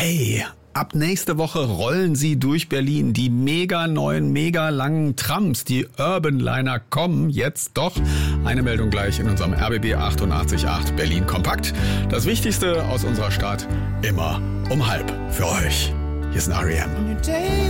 Hey, ab nächste Woche rollen sie durch Berlin. Die mega neuen, mega langen Trams, die Urbanliner kommen jetzt doch. Eine Meldung gleich in unserem RBB 888 Berlin Kompakt. Das Wichtigste aus unserer Stadt immer um 5:30 für euch. Hier ist ein R.E.M.